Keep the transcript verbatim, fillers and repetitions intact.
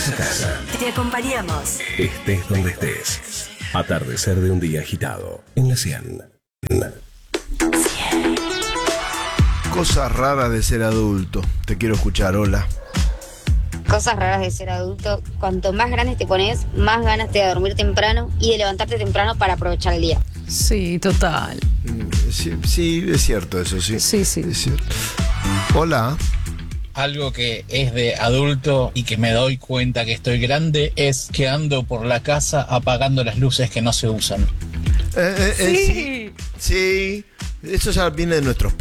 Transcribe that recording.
Volvés a casa. Te acompañamos. Estés donde estés. Atardecer de un día agitado. En la cien. Cosas raras de ser adulto. Te quiero escuchar, hola. Cosas raras de ser adulto. Cuanto más grande te pones, más ganas te da de dormir temprano y de levantarte temprano para aprovechar el día. Sí, total. Sí, sí, es cierto eso, sí. Sí, sí. Es cierto. Hola. Algo que es de adulto y que me doy cuenta que estoy grande es que ando por la casa apagando las luces que no se usan. Eh, eh, Sí. eh, sí. Sí. Eso ya viene de nuestros